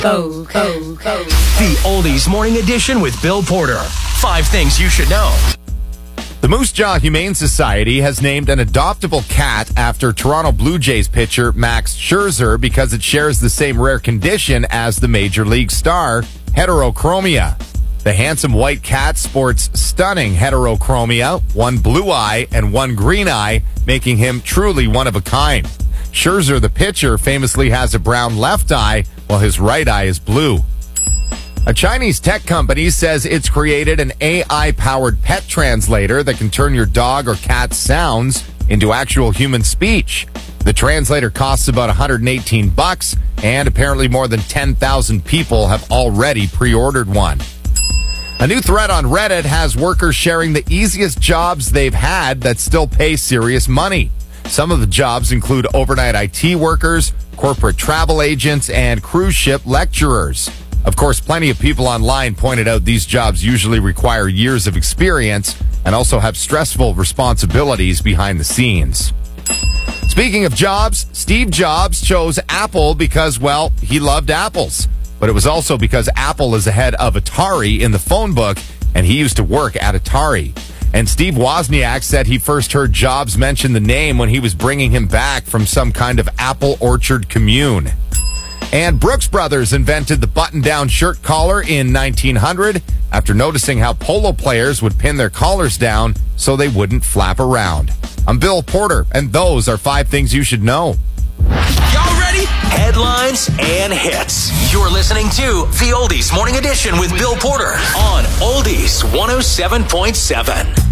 The Oldies Morning Edition with Bill Porter. 5 things you should know. The Moose Jaw Humane Society has named an adoptable cat after Toronto Blue Jays pitcher Max Scherzer because it shares the same rare condition as the Major League star, heterochromia. The handsome white cat sports stunning heterochromia, one blue eye and one green eye, making him truly one of a kind. Scherzer, the pitcher, famously has a brown left eye, while his right eye is blue. A Chinese tech company says it's created an AI-powered pet translator that can turn your dog or cat's sounds into actual human speech. The translator costs about $118, and apparently more than 10,000 people have already pre-ordered one. A new thread on Reddit has workers sharing the easiest jobs they've had that still pay serious money. Some of the jobs include overnight IT workers, corporate travel agents, and cruise ship lecturers. Of course, plenty of people online pointed out these jobs usually require years of experience and also have stressful responsibilities behind the scenes. Speaking of jobs, Steve Jobs chose Apple because, well, he loved apples. But it was also because Apple is ahead of Atari in the phone book, and he used to work at Atari. And Steve Wozniak said he first heard Jobs mention the name when he was bringing him back from some kind of apple orchard commune. And Brooks Brothers invented the button-down shirt collar in 1900 after noticing how polo players would pin their collars down so they wouldn't flap around. I'm Bill Porter, and those are 5 things you should know. Y'all ready? Headlines and hits. You're listening to The Oldies Morning Edition with Bill Porter on Oldies 107.7.